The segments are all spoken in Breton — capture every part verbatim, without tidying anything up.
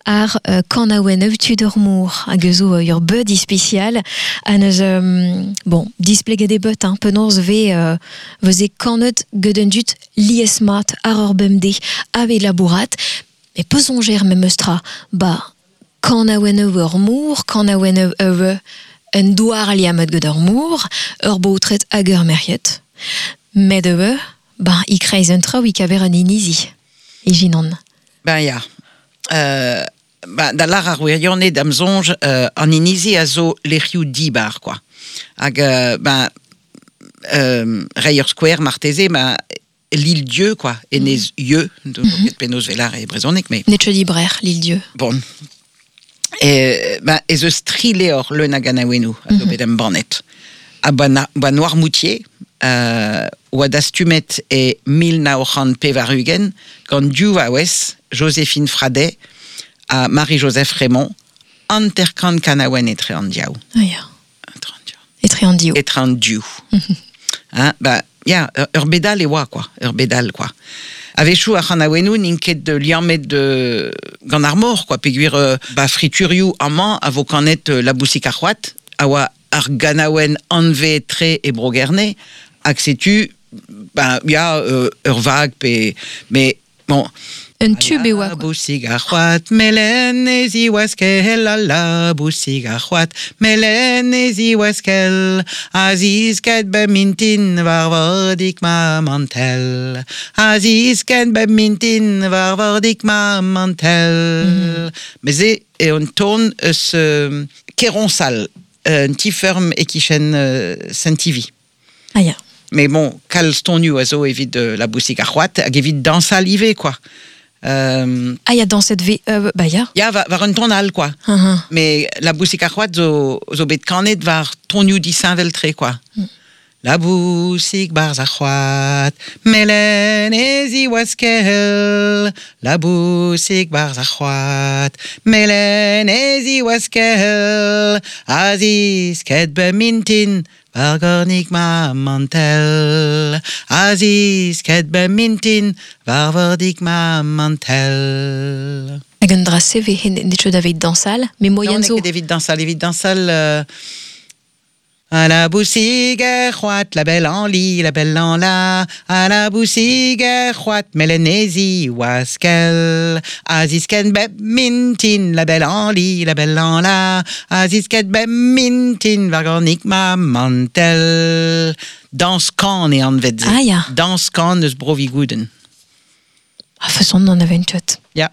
ar uh, kanaouennev tudormour hag ezo uh, ur bud spécial an eus um, bon displeget e beut hein, penaos ve uh, veze kanet geden dut lies mat ar ur bemde ave labourat mais pesonger me meustra ba kanaouennev ur mour kanaouennev ewe un douar aliamet ged ur mour ur boutret hag ur meriet met ewe ba i kreiz un trao i kaver an inizi e jinon. Ben ja. Euh, ben, da lar ar wirionnet d'amzonj euh, an inizi a zo lerioù dibar, quoi. Hag, euh, ben, euh, reier square marteze, ben, l'île Dieu, quoi, et nez yeux, de mm-hmm. penos velar et brezonnek, mais... Netche librer, l'île Dieu. Bon. Et, ben, e zeus tri leor le naganaouenou, a zo bedem banet. A ba, na, ba Noirmoutier, euh, oa dastumet e mil naoc'han pevarugen, gant diou a ouez, Joséphine Fradet, a Marie-Joseph Raymond, anterkan kanaouen et treandiaou. Ah ya. Et treandiou. Et treandiou. Hein, bah, ya, yeah, ur bedal e oa, quoi. Ur bedal, quoi. Avechou a c'hanaouenou ninket de liamet de gant ar mor, quoi. Peguir, euh, bah, friturioù amant, a vo kanet euh, la boussik ar c'hoat, a oa ar ganaouen anve tre e brogerne, ak setu, bah, ya, euh, ur vag, pe, mais, bon... Un tube e oa, quoi. Boussik ar c'hoat, melen ez i oaskel, a la boussik ar c'hoat, melen ez i oaskel, aziz ket be mintin war vordik ma mantel, aziz ket be mintin war vordik ma mantel. Mm-hmm. Mais ze e un ton eus euh, keronsal, un ti ferm e kichen euh, Saint-Ivy. Ah ya. Mais bon, kal stonu a zo evit de la boussik ar c'hoat, hag evit dansal ive, quoi. Euh, ah, il y a dans cette vie, euh, bah, il y a. Il y a, va, va un tonal, quoi. Uh-huh. Mais la boussik ar c'hoat, zo, zo bet kanet var toniou di Saint-Veltré, quoi. Mm. La boussik bar ar c'hoat, melen ez i oaskel. La boussik bar ar c'hoat, melen ez i oaskel. Aziz ket be mintin, var gornik ma mantel. Aziz ket be mintin, var vordik ma mantel. Hag un dra seve netcho da vet dansal, mais moyen zo. Non, nek evit dansal, evit dansal... Euh, à la boussik ar c'hoat, la belle en lit, la belle en la. À la boussik ar c'hoat, melen ez i oaskel. Aziz ket bep mintin, la belle en lit, la belle en la. Aziz ket bep mintin, var gornik ma mantel. Dans kan e an vet ze. Ah ya. Dans kan eus brovigouden. Ah, façon n'en avait une tchot. Ya.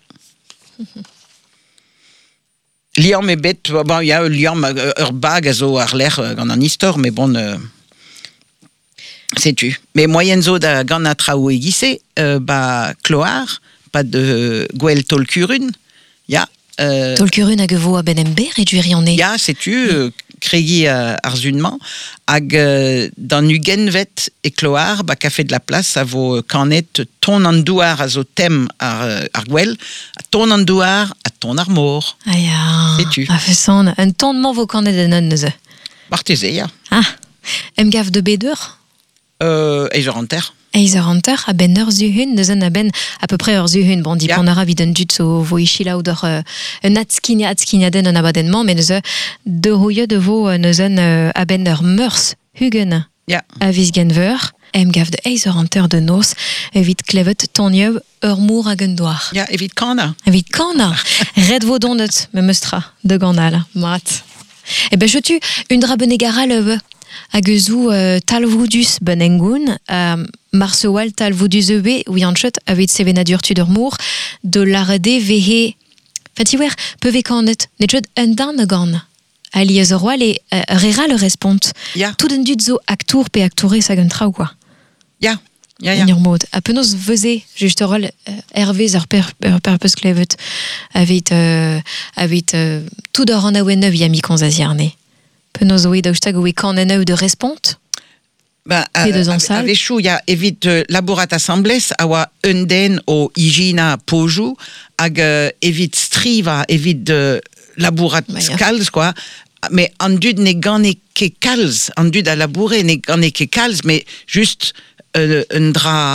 Liam e bet, bon, ya liam ur bag a zo ar ler gant an istor, mais bon, euh, sais-tu. Mais moyen zo da gant a traoù e gise, euh, ba kloar, pa de gwell tolkurun, ya. Euh, tolkurun hag vo a ben ember e duirionne. Ya, sais-tu, euh, kregi uh, ar zunman, hag uh, dan ugenvet e kloar, ba ka fet de la place, a vo kanet ton an douar a zo tem ar, ar gwell, a ton an douar, a ton ar mor. Ah ya. Sais-tu. Ah, façon, un tondement vo kanet en an neuze. Marteze, ya. Ah, em gav de beder? Euh, eizer an ter. Eizer an ter, a ben ur zuhun, neuzen a ben à peu près ur zuhun. Bon, di yeah. Pan a vid un dut zo vo ichila ou d'ur uh, un atskinia atskiniaden an abadenman, mais neuze de rouille de vo uh, neuzen uh, a ben ur meurs hugen yeah. a viz genveur. Em gav de eizer an ter de nos, evit klevet toniev ur mour hag un doar. Ja, evit kana. Evit kana. Red vo donnet, me meustra, de gandal, mat. E ben, je tu, un dra benegara leve. Hag euzou uh, talvoudus benengoun, uh, marceoal talvoudus ebe, oui an chet, avet sevenadur tudor mour, de l'arde vehe, fatiwer, peve kanet, netchet un dan gant. Ali ez roal e uh, rera le respont. Ja. Tout un dut zo aktour pe aktoure sa gant trao, quoi. Ja. Ja, ja. En ur mod. A penaos veze, just rol, uh, hervez ar per, per, perpeus klevet, avet, uh, avet uh, tout d'or an aouen neuf yami konzaziarne. Penaos oe daoustag oe kanen de respont. Ben, avechou, ya evit uh, laborat assemblès a oa un den o igina pojou, hag uh, evit striva, evit uh, labourat bah, kalz, quoi. Mais an dud ne gane ke kalz, an dud a labourer ne gane ke kalz, mais juste euh, un dra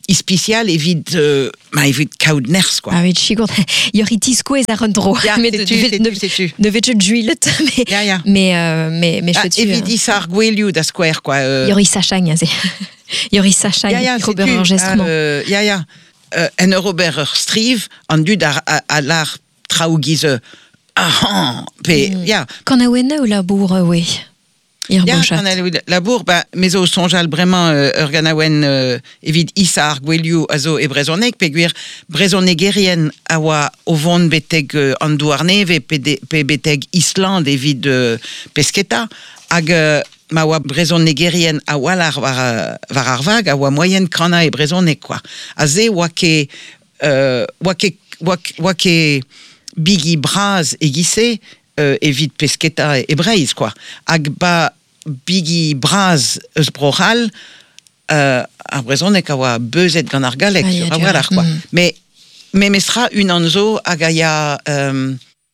spécial évite euh, ma évite kaudners quoi. Ah oui, chicourt. Il y aurait tisco et zarendro. Ja, mais c'est tu, c'est tu, c'est tu. Ne veux-tu juilet, mais ja, ja. mais euh, mais mais je te tue. Évite ça arguelio da square quoi. Il y aurait sa chagne, c'est. Il y aurait sa chagne. Ja, ja, Robert enregistrement. Euh, ja, ja. Euh, en Robert Strive en dud à à l'art traugise. Ah, pe, mm. ja. Quand on a eu la bourre, oui. Ja, quand on a eu la bourre, bah, mais au sonjal vraiment, Erganawen, euh, évid Issa Arguelio, azo et Brezonek, peguir Brezonegérien, awa ovon beteg andouarneve, pe beteg Islande, évid euh, Pesqueta, ag mawa Brezonegérien, awa lar var arvag, awa moyenne Krana et Brezonek, quoi. Azé, wake, euh, wake, wake, wake, Biggie Braz et Guissé, euh, évite Pesqueta et Braise, quoi. Agba Biggie Braz Eusbrohal, euh, à raison n'est qu'avoir beuzet ganargalek, ah, voilà, quoi. Mm. Mais, mais mestra une anzo agaya, euh,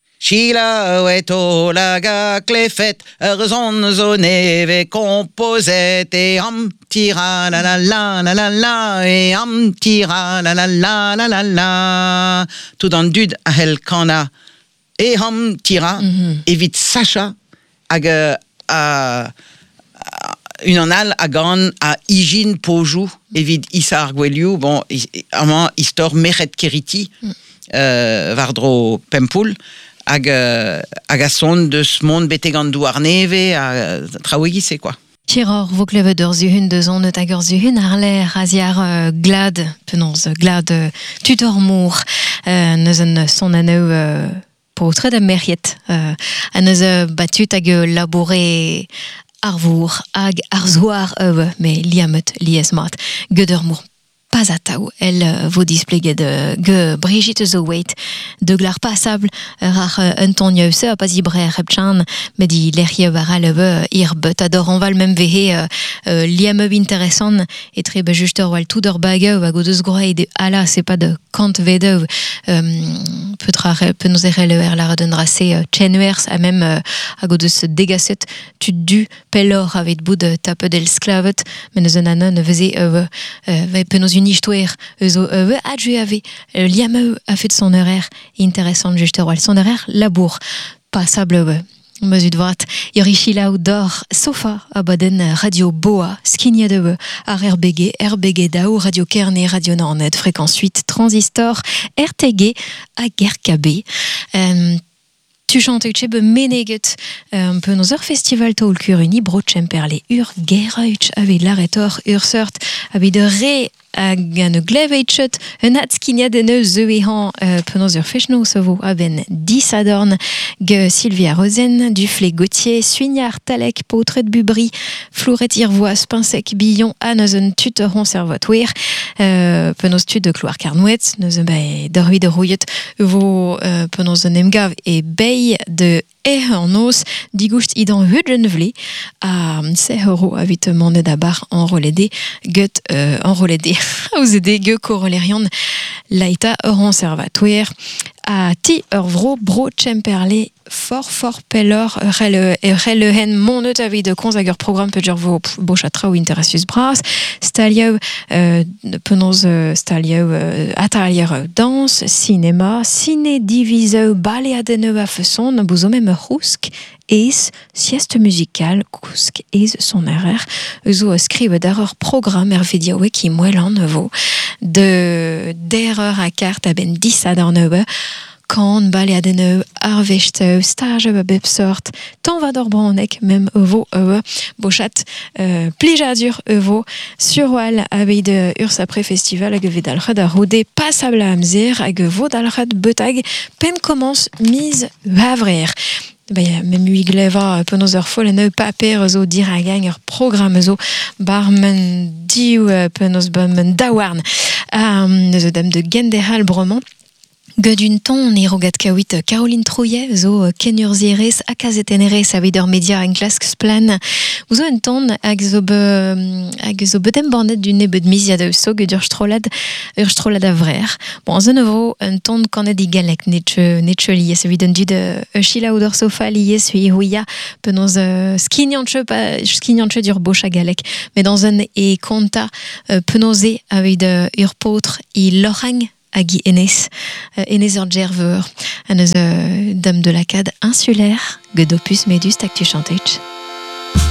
Sheila weto laga clefet, raison zoneve composait, et am tira la la la la la la, et am tira la la la la la la. Tout dans dud a hel kana, et am tira, évite Sacha, aga, à une annale à Gan à Hygiène Pojou évite Issa Arguelio bon avant histoire Meret Keriti euh, Vardro Pempoul ag ag son de ce monde betegandou arneve à Trawegi c'est quoi Tiror vos cleve d'orzuhun de zone tagorzuhun arler aziar glad penons glad tutormour neuzen son anneau Portrait de Mériette. Euh, Anne battu ag laboré arvour ag arzoar ewe, mais liamet liesmat gedermour pas à tau. Elle vous displéguer de ge Brigitte Zowait de glar passable rare Antonio se a pas ibre repchan mais dit l'erie vara leve ir but ador on va le même vehe liame intéressant et très juste wal tout der bagge ou agodos groid de ala c'est pas de kant vedev peut-être peut nous errer le r la redonnera c'est chenwers a même agodos dégasset tu du pelor avec bout de tape del sclavet mais nous en ne faisait euh peut nous une histoire zo euh adju avait liame a fait de son horaire intéressant juste roi son horaire labour passable mesure de vote Yorishila outdoor sofa à Baden radio boa skinia de à R B G R B G Dao radio Kerne radio Nornet fréquence huit transistor R T G à Gerkabé euh, tu chantes chez be meneget un peu nos heures festival tol curuni brocemperle ur geruch avec l'arrêtor ursert avec de ré hag an gleveitchet un at skinia de ne zeuehan penaos ur fechno sevo aben disadorn ge Sylvia Rosen, Duflé Gauthier, Suignard Talek, Potret Bubry, Floret Irvois, Pinsec Billon, Anozen Tuteron Servotouir, euh, penaos tud de Cloire Carnouet, neuze bay d'orui de rouillet, vo euh, penaos nemgav et bay de et en os, digoucht idan hugenvle, à sehero avitement d'abar enrolédé, gut euh, enrolédé, aux aidés ge corolérion, laïta euron servatoire, à ti eurvro bro chemperle, fort fort pellor, rele relehen mon avis de consagur programme peut dire vos bochatra ou interessus bras, stalio, euh, penons stalio, atelier danse, cinéma, ciné divisé, ballet à de neuf façon, bouzo même rusk, es, sieste musicale, kusk, es son erreur, zo scribe d'erreur programme ervidia weki moelan nevo, de d'erreur à carte à ben dix à neuf quand ballet à de neuf arvechteu stage à bepsort tant va d'orbronek même evo evo bochat euh, plijadur evo surwal avec de ursa pré festival avec vedal rada rodé passable à amzir avec vodal rad betag pen commence mise havrer ben même huit gleva penos ur fol ne papier zo dir a gang ur programme zo barman diou penos barman dawarn euh, de dame de Gendehal Bromont Gud une ton et rogat kawit Caroline Trouillet zo kenur zierez a kazetenerez a vider media en klask plan. Vous avez un ton hag zo be hag zo bedem bandet du ne bed misia de so gud ur strolad ur strolad a vrer. Bon, zan evro un ton kanet i galek netche netche lies eviden du de chila ou d'or sofa lies sui huia penoz skiniantche pa skiniantche dur bocha galek. Mais dans un e konta penoze avec de ur potre i lorang Agi Enes, uh, Enes ur gerveur, an eus uh, dame de la cade insulaire, Godopus Medus tactu chantech.